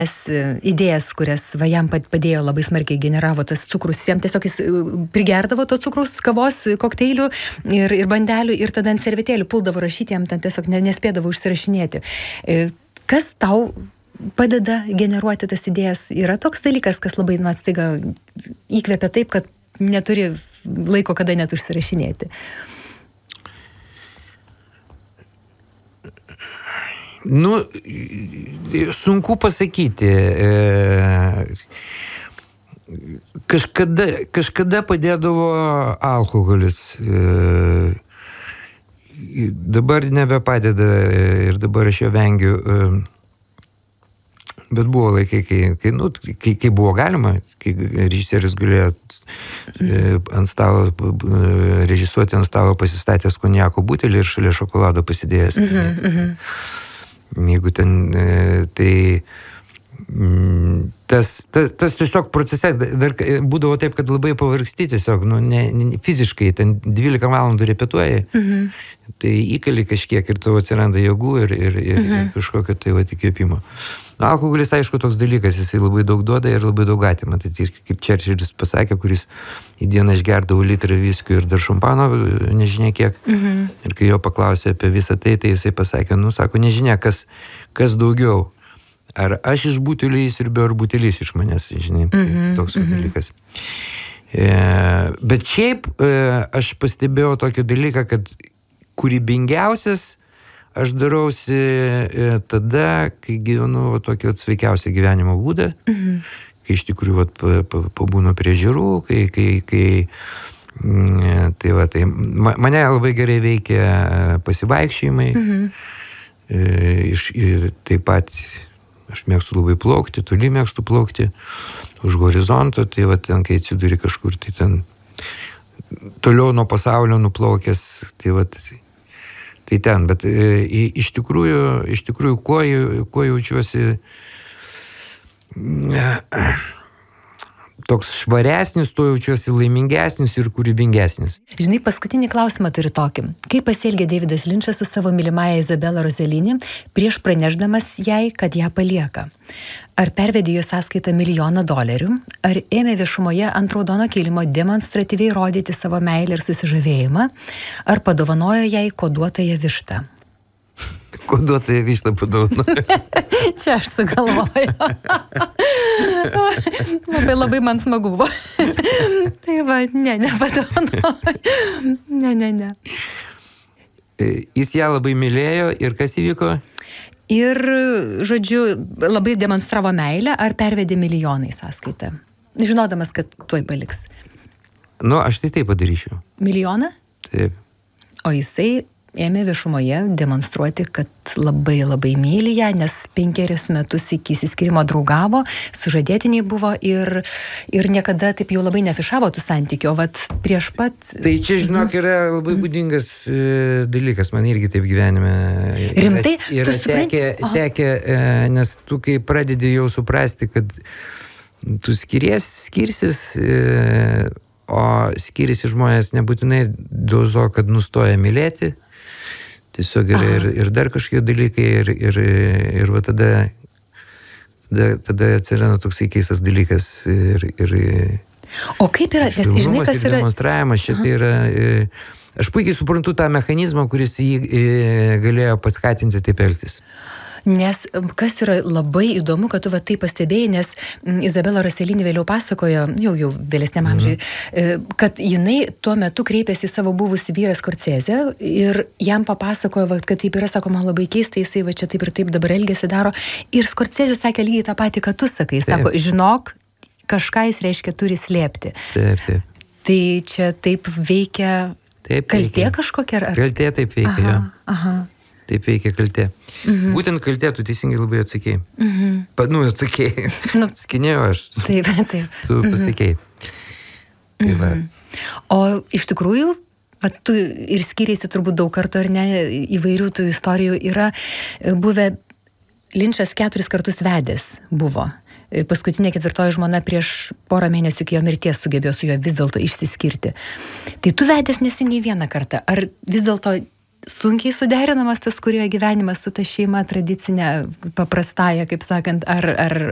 idėjas, kurias jam padėjo labai smarkiai generavo tas cukrus. Jam tiesiog jis prigerdavo to cukrus, kavos, kokteilių ir bandelių ir tada ant servetėlių puldavo rašyti, jam ten tiesiog nespėdavo užsirašinėti. Kas tau padeda generuoti tas idėjas? Yra toks dalykas, kas labai staiga įkvepia taip, kad neturi laiko kada net užsirašinėti. Nu, sunku pasakyti. Kažkada padėdavo alkoholis. Dabar nebepadeda ir dabar aš jo vengiu. Bet buvo laikai, kai buvo galima, kai režisierius galėjo ant stalo, režisuoti ant stalo pasistatęs konjako butelį ir šalia šokolado pasidėjęs. Jeigu ten, tai tas tiesiog procese dar būdavo taip, kad labai pavargsti tiesiog, fiziškai, ten 12 valandų repetuoji, tai įkali kažkiek ir tavo atsiranda jėgų ir kažkokio tai įkvėpimo. Alkoholis, aišku, toks dalykas, jisai labai daug duoda ir labai daug atima. Tai kaip Čerčilis pasakė, kuris į dieną išgerdavo litrą viskio ir dar šampano, nežinia kiek. Ir kai jo paklausė apie visą tai, tai jisai pasakė, sako, nežinia, kas daugiau. Ar aš iš butelį įsirbiu, ar butelis iš manęs, žinai, toks dalykas. Bet šiaip aš pastebėjau tokį dalyką, kad kūrybingiausias aš darausi tada, kai gyvenu tokį sveikiausią gyvenimo būdą, kai iš tikrųjų pabūnu prie ežerų, kai mane labai gerai veikia pasivaikščiojimai, ir taip pat aš mėgstu labai plaukti, toli mėgstu plaukti, už horizonto, tai ten, kai atsiduri kažkur, tai ten toliau nuo pasaulio nuplaukęs, tai ten, bet iš tikrųjų, kuo jaučiuosi toks švaresnis, tuo jaučiuosi laimingesnis ir kūrybingesnis. Žinai, paskutinį klausimą turiu tokį. Kaip pasielgė Davidas Linčas su savo mylimąja Izabela Rossellini prieš pranešdamas jai, kad ją palieka? Ar pervedė jo sąskaitą $1 000 000? Ar ėmė viešumoje ant raudono kilimo demonstratyviai rodyti savo meilę ir susižavėjimą? Ar padovanojo jai koduotąją vištą? Koduotąją vištą padovanojo. Čia aš sugalvoju. Labai man smagu buvo. Tai nepadovanojo. Ne. Jis ją labai mylėjo ir kas įvyko? Ir, žodžiu, labai demonstravo meilę, ar pervedė milijonai sąskaitą, žinodamas, kad tuoj paliks. Aš tai taip padaryčiau. Milijoną? Taip. O jisai ėmė viešumoje demonstruoti, kad labai labai myli ją, nes 5 metus iki išsiskyrimo draugavo, sužadėtiniai buvo ir niekada taip jau labai neafišavo tų santykių, o prieš pat... Tai čia, žinok, yra labai būdingas dalykas, man irgi taip gyvenime. Rimtai? Yra tekę, nes tu kai pradedi jau suprasti, kad tu skirsis, o skiriasi žmonės nebūtinai dėl to, kad nustoja mylėti. Tiesiog yra ir dar kažkokie dalykai ir tada atsiranda toksai keistas dalykas ir o kaip yra, nes žinai, kas yra demonstravimas, čia tai yra, aš puikiai suprantu tą mechanizmą, kuris jį galėjo paskatinti taip elgtis. Nes kas yra labai įdomu, kad tu tai pastebėjai, nes Izabela Rossellini vėliau pasakojo, jau vėlesniam amžiui, kad jinai tuo metu kreipėsi į savo buvusį vyrą Scorsese ir jam papasakojo, kad taip yra, sako, man labai keista, jisai čia taip ir taip dabar elgesi daro. Ir Scorsese sakė lygiai tą patį, kad tu sakai. Sako, žinok, kažką jis reiškia turi slėpti. Taip. Tai čia taip veikia kaltė kažkokia? Kaltė taip veikia, jo. Aha. Taip veikia kaltė. Būtent kaltė, tu teisingai labai atsakėjai. Atsakėjai. Skinėjau aš. Taip. Tu pasakėjai. O iš tikrųjų, tu ir skiriasi turbūt daug kartų, ar ne, įvairių tų istorijų yra buvę. Linčas 4 kartus vedęs buvo. Paskutinė 4 žmona prieš porą mėnesių iki jo mirties sugebėjo su juo vis dėlto išsiskirti. Tai tu vedęs nesi nei vieną kartą. Ar vis dėlto sunkiai suderinamas tas kūrėjo gyvenimas su ta šeima tradicinė, paprastąja, kaip sakant, ar